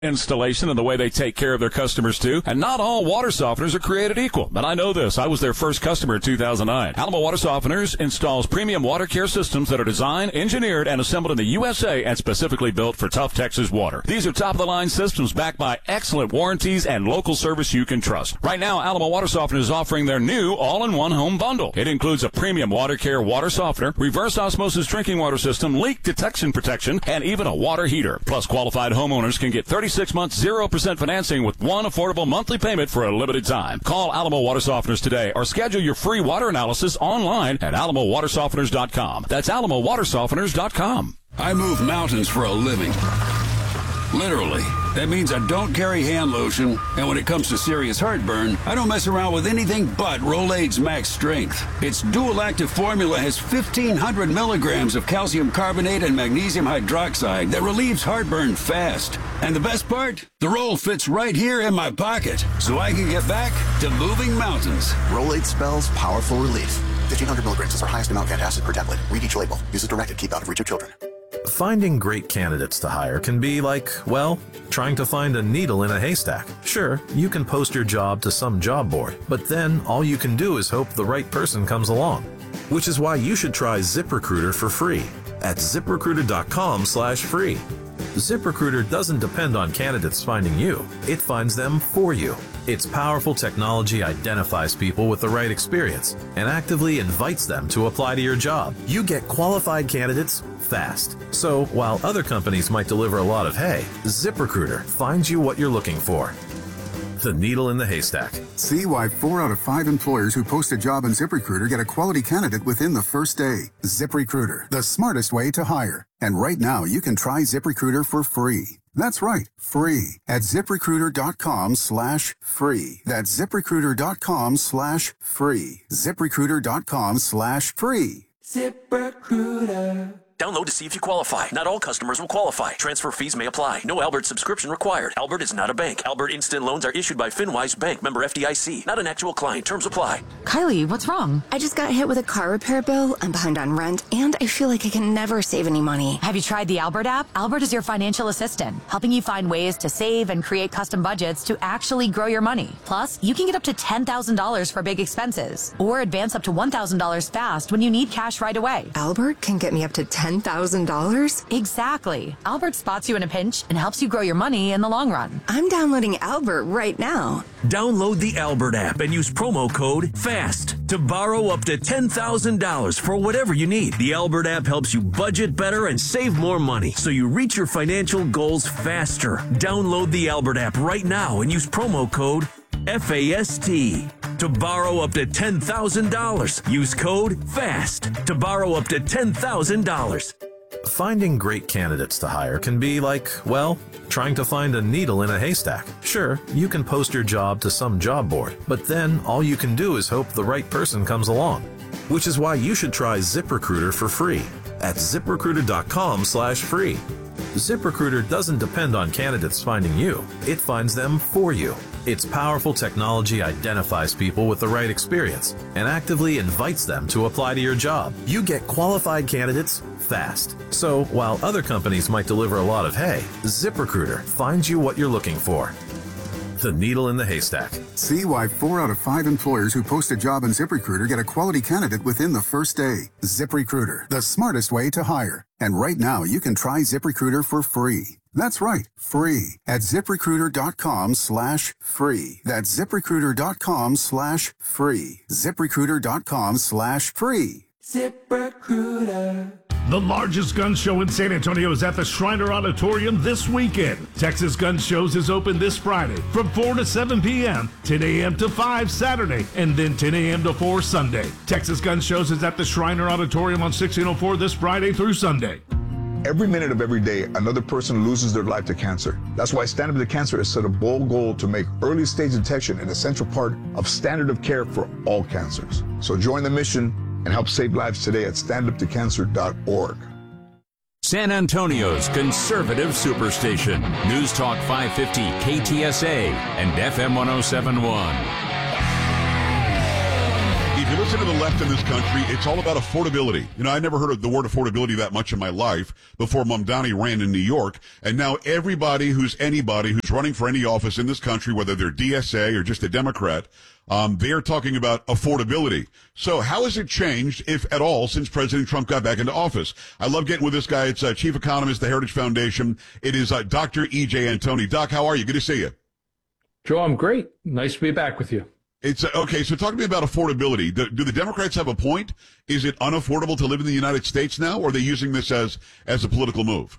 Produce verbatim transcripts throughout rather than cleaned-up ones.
installation and the way they take care of their customers too. And not all water softeners are created equal. But I know this. I was their first customer in two thousand nine. Alamo Water Softeners installs premium water care systems that are designed, engineered, and assembled in the U S A and specifically built for tough Texas water. These are top-of-the-line systems backed by excellent warranties and local service you can trust. Right now, Alamo Water Softeners is offering their new all-in-one home bundle. It includes a premium water care water softener, reverse osmosis drinking water system, leak detection protection, and even a water heater. Plus, qualified homeowners can get thirty-six months, zero percent financing with one affordable monthly payment for a limited time. Call Alamo Water Softeners today or schedule your free water analysis online at alamo water softeners dot com. That's alamo water softeners dot com. I move mountains for a living. Literally. That means I don't carry hand lotion, and when it comes to serious heartburn, I don't mess around with anything but Rolaids Max Strength. Its dual-active formula has fifteen hundred milligrams of calcium carbonate and magnesium hydroxide that relieves heartburn fast. And the best part? The roll fits right here in my pocket, so I can get back to moving mountains. Rolaids spells powerful relief. fifteen hundred milligrams is our highest amount of antacid per tablet. Read each label. Use as directed. Keep out of reach of children. Finding great candidates to hire can be like, well, trying to find a needle in a haystack. Sure, you can post your job to some job board, but then all you can do is hope the right person comes along. Which is why you should try ZipRecruiter for free at zip recruiter dot com slash free. ZipRecruiter doesn't depend on candidates finding you. It finds them for you. Its powerful technology identifies people with the right experience and actively invites them to apply to your job. You get qualified candidates fast. So while other companies might deliver a lot of hay, ZipRecruiter finds you what you're looking for. The needle in the haystack. See why four out of five employers who post a job on ZipRecruiter get a quality candidate within the first day. ZipRecruiter, the smartest way to hire. And right now, you can try ZipRecruiter for free. That's right, free at zip recruiter dot com slash free. That's zip recruiter dot com slash free. zip recruiter dot com slash free. ZipRecruiter. Download to see if you qualify. Not all customers will qualify. Transfer fees may apply. No Albert subscription required. Albert is not a bank. Albert Instant Loans are issued by FinWise Bank, member F D I C. Not an actual client. Terms apply. Kylie, what's wrong? I just got hit with a car repair bill. I'm behind on rent, and I feel like I can never save any money. Have you tried the Albert app? Albert is your financial assistant, helping you find ways to save and create custom budgets to actually grow your money. Plus, you can get up to ten thousand dollars for big expenses, or advance up to one thousand dollars fast when you need cash right away. Albert can get me up to ten thousand dollars? Exactly. Albert spots you in a pinch and helps you grow your money in the long run. I'm downloading Albert right now. Download the Albert app and use promo code FAST to borrow up to ten thousand dollars for whatever you need. The Albert app helps you budget better and save more money so you reach your financial goals faster. Download the Albert app right now and use promo code F A S T to borrow up to ten thousand dollars. Use code FAST to borrow up to ten thousand dollars. Finding great candidates to hire can be like, well, trying to find a needle in a haystack. Sure, you can post your job to some job board, but then all you can do is hope the right person comes along. Which is why you should try ZipRecruiter for free at zip recruiter dot com slash free. ZipRecruiter doesn't depend on candidates finding you. It finds them for you. Its powerful technology identifies people with the right experience and actively invites them to apply to your job. You get qualified candidates fast. So while other companies might deliver a lot of hay, ZipRecruiter finds you what you're looking for. The needle in the haystack. See why four out of five employers who post a job on ZipRecruiter get a quality candidate within the first day. ZipRecruiter, the smartest way to hire. And right now, you can try ZipRecruiter for free. That's right, free at zip recruiter dot com slash free. That's zip recruiter dot com slash free. zip recruiter dot com slash free. ZipRecruiter. The largest gun show in San Antonio is at the Shriner Auditorium this weekend. Texas Gun Shows is open this Friday from four to seven p.m., ten a.m. to five Saturday, and then ten a.m. to four Sunday. Texas Gun Shows is at the Shriner Auditorium on sixteen oh four this Friday through Sunday. Every minute of every day, another person loses their life to cancer. That's why Stand Up to Cancer has set a bold goal to make early stage detection an essential part of standard of care for all cancers. So join the mission and help save lives today at stand up to cancer dot org. San Antonio's conservative superstation. News Talk five fifty K T S A and F M one oh seven point one. If you listen to the left in this country, it's all about affordability. You know, I never heard of the word affordability that much in my life before Mamdani ran in New York. And now everybody who's anybody who's running for any office in this country, whether they're D S A or just a Democrat, um, they're talking about affordability. So how has it changed, if at all, since President Trump got back into office? I love getting with this guy. It's uh, Chief Economist, the Heritage Foundation. It is uh, Doctor E J Antoni. Doc, how are you? Good to see you. Joe, I'm great. Nice to be back with you. It's uh, okay. So talk to me about affordability. Do, do the Democrats have a point? Is it unaffordable to live in the United States now, or are they using this as as a political move?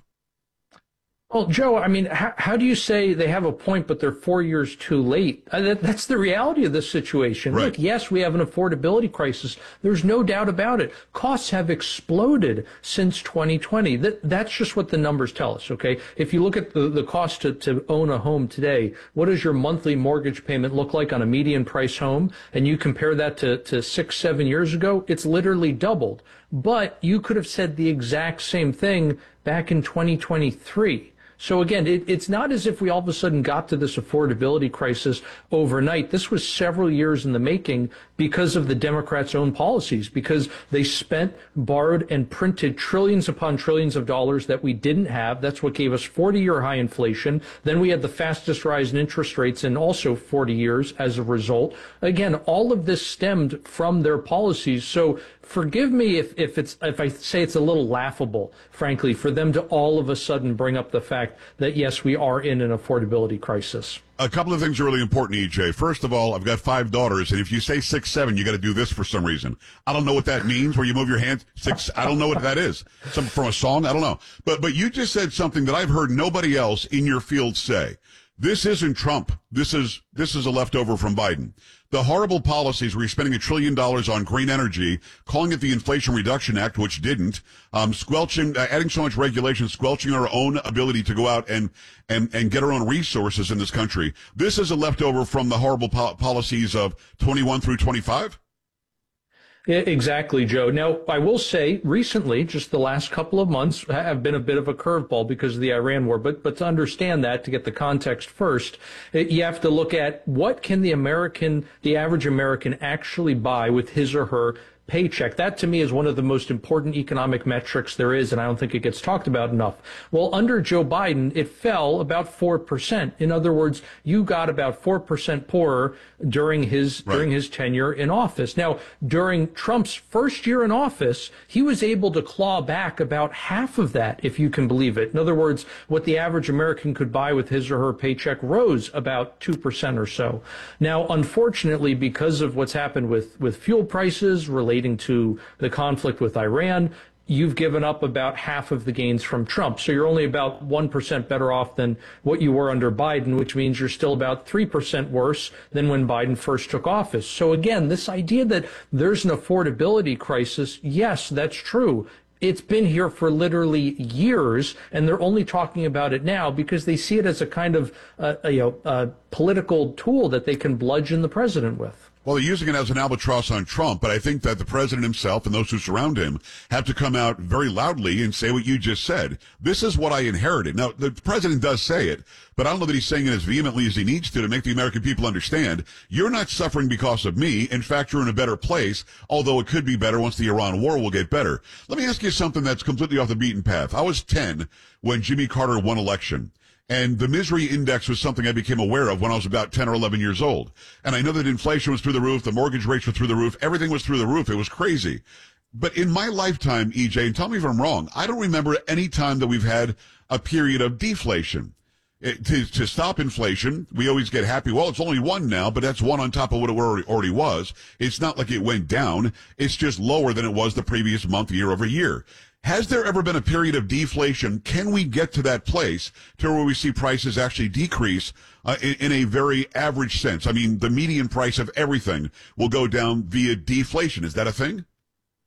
Well, Joe, I mean, how, how do you say they have a point, but they're four years too late? Uh, that, that's the reality of this situation. Right. Look, yes, we have an affordability crisis. There's no doubt about it. Costs have exploded since twenty twenty. That, that's just what the numbers tell us, okay? If you look at the, the cost to, to own a home today, what does your monthly mortgage payment look like on a median price home? And you compare that to, to six, seven years ago, it's literally doubled. But you could have said the exact same thing back in twenty twenty-three. So again, it, it's not as if we all of a sudden got to this affordability crisis overnight. This was several years in the making because of the Democrats' own policies, because they spent, borrowed, and printed trillions upon trillions of dollars that we didn't have. That's what gave us forty-year high inflation. Then we had the fastest rise in interest rates in also forty years as a result. Again, all of this stemmed from their policies. So forgive me if, if it's if I say it's a little laughable, frankly, for them to all of a sudden bring up the fact that, yes, we are in an affordability crisis. A couple of things are really important, E J. First of all, I've got five daughters, and if you say six, seven, you got to do this for some reason. I don't know what that means, where you move your hands. Six, I don't know what that is. Some from a song, I don't know. But but you just said something that I've heard nobody else in your field say. This isn't Trump. This is this is a leftover from Biden. The horrible policies where you're spending a trillion dollars on green energy, calling it the Inflation Reduction Act, which didn't, um, squelching, uh, adding so much regulation, squelching our own ability to go out and, and, and get our own resources in this country. This is a leftover from the horrible po- policies of twenty-one through twenty-five. Exactly, Joe. Now, I will say recently, just the last couple of months have been a bit of a curveball because of the Iran war. But but to understand that, to get the context first, you have to look at what can the American, the average American actually buy with his or her paycheck. That, to me, is one of the most important economic metrics there is, and I don't think it gets talked about enough. Well, under Joe Biden, it fell about four percent. In other words, you got about four percent poorer during his right. during his tenure in office. Now, during Trump's first year in office, he was able to claw back about half of that, if you can believe it. In other words, what the average American could buy with his or her paycheck rose about two percent or so. Now, unfortunately, because of what's happened with, with fuel prices relating to the conflict with Iran, you've given up about half of the gains from Trump. So you're only about one percent better off than what you were under Biden, which means you're still about three percent worse than when Biden first took office. So again, this idea that there's an affordability crisis, yes, that's true. It's been here for literally years, and they're only talking about it now because they see it as a kind of uh, a, you know, a political tool that they can bludgeon the president with. Well, they're using it as an albatross on Trump, but I think that the president himself and those who surround him have to come out very loudly and say what you just said. This is what I inherited. Now, the president does say it, but I don't know that he's saying it as vehemently as he needs to to make the American people understand. You're not suffering because of me. In fact, you're in a better place, although it could be better once the Iran war will get better. Let me ask you something that's completely off the beaten path. I was ten when Jimmy Carter won election. And the misery index was something I became aware of when I was about ten or eleven years old. And I know that inflation was through the roof, the mortgage rates were through the roof, everything was through the roof. It was crazy. But in my lifetime, E J, and tell me if I'm wrong, I don't remember any time that we've had a period of deflation. It, to, to stop inflation, we always get happy. Well, it's only one now, but that's one on top of what it already, already was. It's not like it went down. It's just lower than it was the previous month, year over year. Has there ever been a period of deflation? Can we get to that place to where we see prices actually decrease uh, in, in a very average sense? I mean, the median price of everything will go down via deflation. Is that a thing?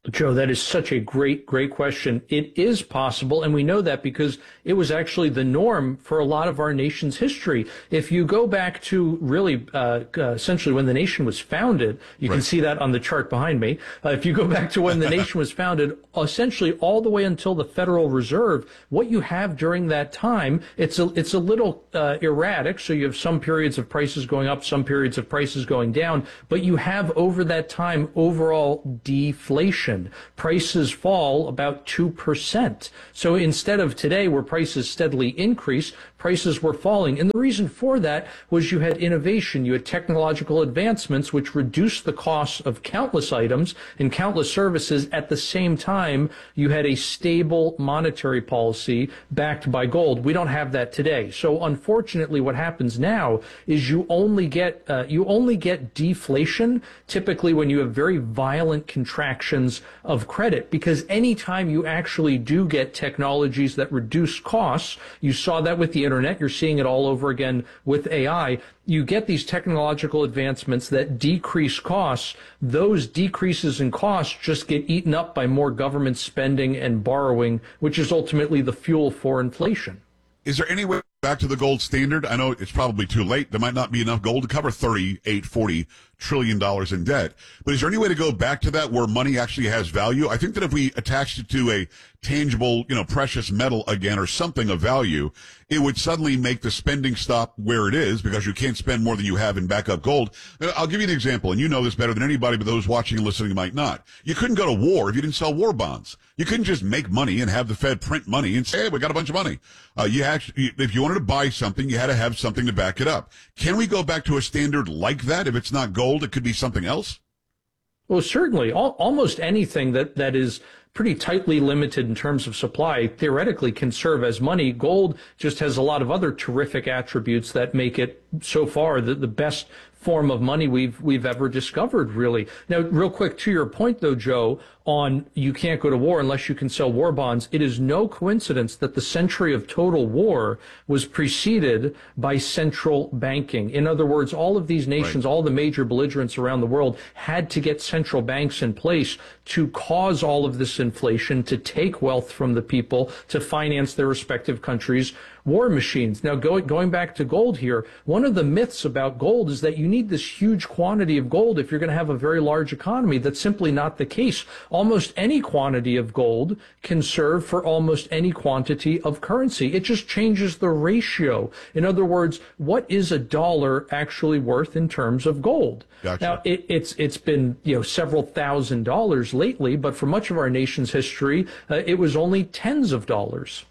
Joe, that is such a great, great question. It is possible, and we know that because it was actually the norm for a lot of our nation's history. If you go back to really uh, uh, essentially when the nation was founded, you right. can see that on the chart behind me. Uh, if you go back to when the nation was founded, essentially all the way until the Federal Reserve, what you have during that time, it's a, it's a little uh, erratic. So you have some periods of prices going up, some periods of prices going down, but you have over that time overall deflation. Prices fall about two percent. So instead of today where prices steadily increase, prices were falling. And the reason for that was you had innovation, you had technological advancements which reduced the costs of countless items and countless services. At the same time, you had a stable monetary policy backed by gold. We don't have that today. So unfortunately, what happens now is you only get uh, you only get deflation typically when you have very violent contractions of credit, because anytime you actually do get technologies that reduce costs, you saw that with the internet, you're seeing it all over again with A I, you get these technological advancements that decrease costs. Those decreases in costs just get eaten up by more government spending and borrowing, which is ultimately the fuel for inflation. Is there any way back to the gold standard? I know it's probably too late. There might not be enough gold to cover thirty-eight, forty trillion dollars in debt. But is there any way to go back to that where money actually has value? I think that if we attached it to a tangible, you know, precious metal again or something of value, it would suddenly make the spending stop where it is because you can't spend more than you have in backup gold. I'll give you an example, and you know this better than anybody, but those watching and listening might not. You couldn't go to war if you didn't sell war bonds. You couldn't just make money and have the Fed print money and say, hey, we got a bunch of money. Uh, you actually, if you wanted to buy something, you had to have something to back it up. Can we go back to a standard like that? If it's not gold, it could be something else? Well, certainly. Al- almost anything that, that is pretty tightly limited in terms of supply theoretically can serve as money. Gold just has a lot of other terrific attributes that make it so far the, the best form of money we've we've ever discovered, really. Now, real quick, to your point, though, Joe, on you can't go to war unless you can sell war bonds, it is no coincidence that the century of total war was preceded by central banking. In other words, all of these nations, right. all the major belligerents around the world had to get central banks in place to cause all of this inflation, to take wealth from the people, to finance their respective countries' war machines. Now, go, going back to gold here, one of the myths about gold is that you need this huge quantity of gold if you're going to have a very large economy. That's simply not the case. Almost any quantity of gold can serve for almost any quantity of currency. It just changes the ratio. In other words, what is a dollar actually worth in terms of gold? Gotcha. Now, it, it's it's been you know several thousand dollars lately, but for much of our nation's history, uh, it was only tens of dollars.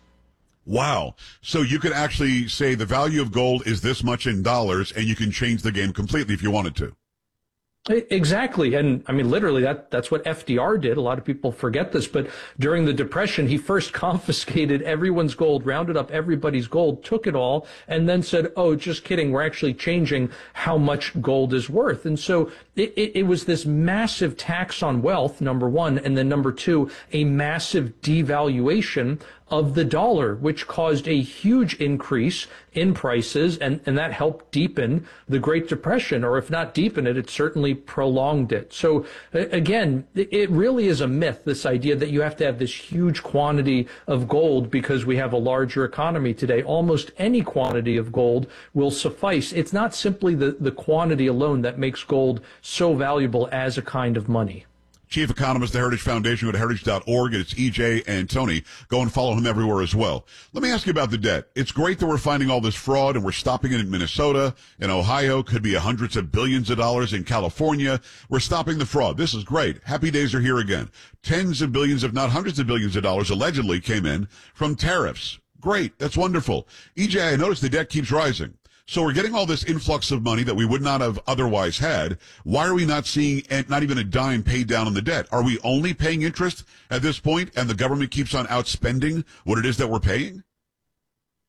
Wow. So you could actually say the value of gold is this much in dollars, and you can change the game completely if you wanted to. Exactly. And I mean, literally, that that's what F D R did. A lot of people forget this, but during the Depression, he first confiscated everyone's gold, rounded up everybody's gold, took it all, and then said, oh, just kidding. We're actually changing how much gold is worth. And so it, it, it was this massive tax on wealth, number one, and then number two, a massive devaluation of the dollar, which caused a huge increase in prices, and, and that helped deepen the Great Depression, or if not deepen it, it certainly prolonged it. So again, it really is a myth, this idea that you have to have this huge quantity of gold because we have a larger economy today. Almost any quantity of gold will suffice. It's not simply the, the quantity alone that makes gold so valuable as a kind of money. Chief Economist, the Heritage Foundation, go to heritage dot org, and it's E J Antoni. Go and follow him everywhere as well. Let me ask you about the debt. It's great that we're finding all this fraud, and we're stopping it in Minnesota, in Ohio, could be hundreds of billions of dollars in California. We're stopping the fraud. This is great. Happy days are here again. Tens of billions, if not hundreds of billions of dollars allegedly came in from tariffs. Great. That's wonderful. E J, I noticed the debt keeps rising. So we're getting all this influx of money that we would not have otherwise had. Why are we not seeing not even a dime paid down on the debt? Are we only paying interest at this point, and the government keeps on outspending what it is that we're paying?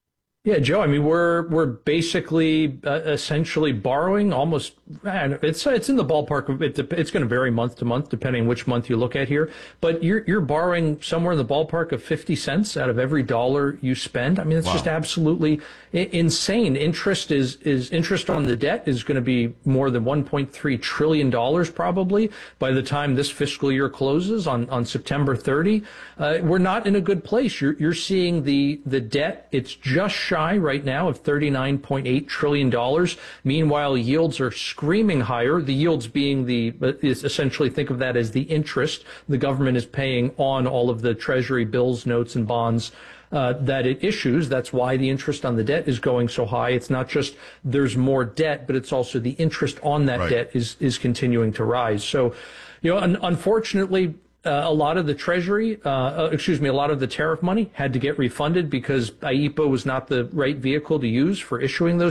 Yeah, Joe, I mean, we're we're basically uh, essentially borrowing almost, and it's it's in the ballpark of it. It's going to vary month to month depending which month you look at here. But you're you're borrowing somewhere in the ballpark of fifty cents out of every dollar you spend. I mean, it's wow. just absolutely insane. Interest is is interest on the debt is going to be more than one point three trillion dollars probably by the time this fiscal year closes on on September thirtieth. Uh, we're not in a good place. You're you're seeing the the debt. It's just shy right now of thirty-nine point eight trillion dollars. Meanwhile, yields are screaming higher. The yields being the, is essentially think of that as the interest the government is paying on all of the Treasury bills, notes, and bonds uh, that it issues. That's why the interest on the debt is going so high. It's not just there's more debt, but it's also the interest on that right. debt is, is continuing to rise. So, you know, un- unfortunately, Uh, a lot of the Treasury, uh, uh, excuse me, a lot of the tariff money had to get refunded because I E P A was not the right vehicle to use for issuing those